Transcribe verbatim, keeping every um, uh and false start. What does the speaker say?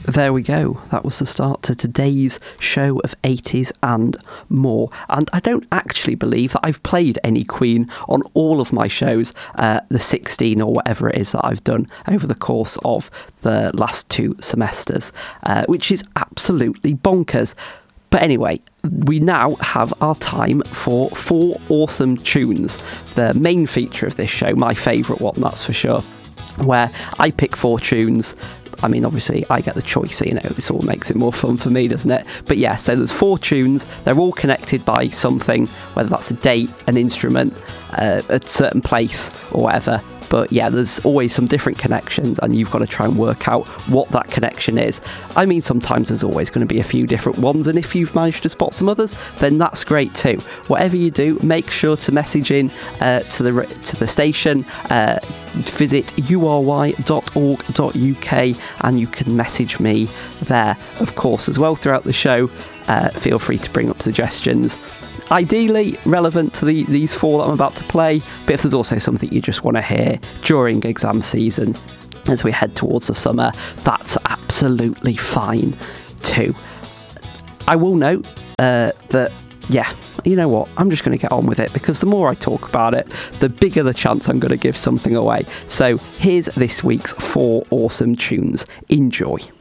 there we go. That was the start to today's show of eighties and more. And I don't actually believe that I've played any Queen on all of my shows, uh, the sixteen or whatever it is that I've done over the course of the last two semesters, uh, which is absolutely bonkers. But anyway, we now have our time for four awesome tunes. The main feature of this show, my favourite one, that's for sure, where I pick four tunes. I mean, obviously, I get the choice, so, you know, this all makes it more fun for me, doesn't it? But yeah, so there's four tunes. They're all connected by something, whether that's a date, an instrument, uh, a certain place, or whatever. But yeah, there's always some different connections, and you've got to try and work out what that connection is. I mean, sometimes there's always going to be a few different ones, and if you've managed to spot some others, then that's great too. Whatever you do, make sure to message in uh, to the to the station. Uh, visit u r y dot org dot u k, and you can message me there, of course, as well throughout the show. Uh, feel free to bring up suggestions, ideally relevant to the, these four that I'm about to play, but if there's also something you just want to hear during exam season as we head towards the summer, that's absolutely fine too. I will note uh, that, yeah, you know what, I'm just going to get on with it, because the more I talk about it, the bigger the chance I'm going to give something away. So here's this week's four awesome tunes. Enjoy.